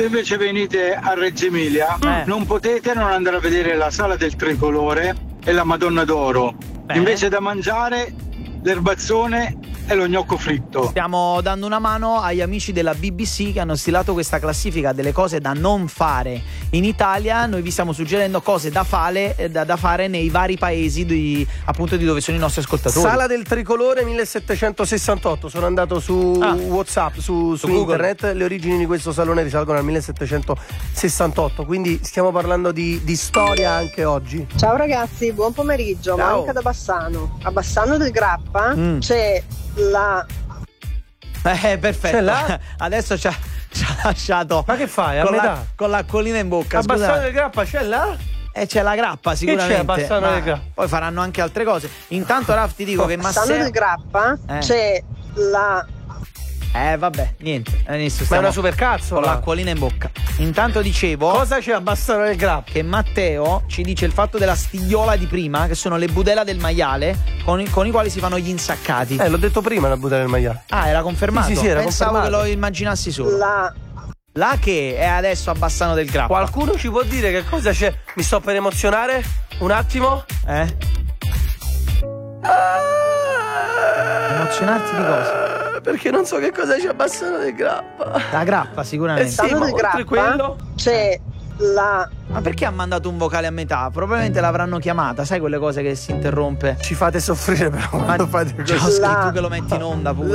Se invece venite a Reggio Emilia, non potete non andare a vedere la Sala del Tricolore e la Madonna d'Oro. Invece da mangiare, l'erbazzone e lo gnocco fritto. Stiamo dando una mano agli amici della BBC che hanno stilato questa classifica delle cose da non fare in Italia. Noi vi stiamo suggerendo cose da fare nei vari paesi appunto di dove sono i nostri ascoltatori. Sala del Tricolore 1768. Sono andato su WhatsApp, su internet. Le origini di questo salone risalgono al 1768. Quindi stiamo parlando di storia anche oggi. Ciao ragazzi, buon pomeriggio. Ciao. Monica da Bassano. A Bassano del Grappa c'è la... perfetto. C'è là? Adesso ci ha lasciato. Ma che fai? Con l'acquolina in bocca. A Bassano del Grappa c'è là? C'è la grappa sicuramente. Che c'è a Bassano del Grappa? Poi faranno anche altre cose. Intanto Raf ti dico che Bassano del Grappa c'è la... vabbè, niente. Adesso Ma è una supercazzola. con l'acquolina in bocca. Intanto dicevo, cosa c'è a Bassano del Grappa? che Matteo ci dice il fatto della stigliola di prima, che sono le budella del maiale con i quali si fanno gli insaccati. L'ho detto prima, la budella del maiale. Ah, era confermato? Sì, era Pensavo confermato. che lo immaginassi solo. La che è adesso a Bassano del Grappa. Qualcuno ci può dire che cosa c'è? Mi sto per emozionare? Un attimo? Emozionarti di cosa? Perché non so che cosa c'è a Bassano del Grappa. La grappa sicuramente. Sì, ma del oltre Grappa quello c'è la... Ma perché ha mandato un vocale a metà? Probabilmente l'avranno chiamata, sai quelle cose che si interrompe. Ci fate soffrire però quando fate così. Gioschi, tu che lo metti in onda pure.